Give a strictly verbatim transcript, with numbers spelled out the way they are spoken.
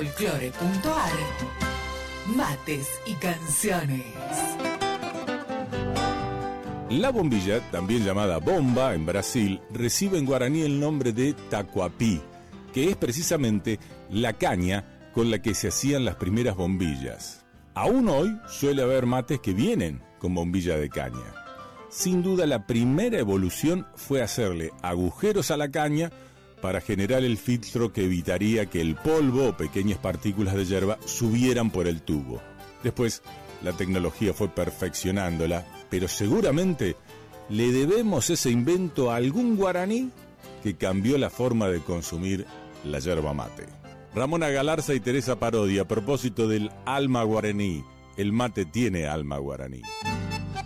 folclore punto ar. Mates y canciones. La bombilla, también llamada bomba en Brasil, recibe en guaraní el nombre de tacuapí, que es precisamente la caña con la que se hacían las primeras bombillas. Aún hoy suele haber mates que vienen con bombilla de caña. Sin duda la primera evolución fue hacerle agujeros a la caña para generar el filtro que evitaría que el polvo o pequeñas partículas de yerba subieran por el tubo. Después, la tecnología fue perfeccionándola, pero seguramente le debemos ese invento a algún guaraní que cambió la forma de consumir la yerba mate. Ramona Galarza y Teresa Parodi, a propósito del alma guaraní. El mate tiene alma guaraní.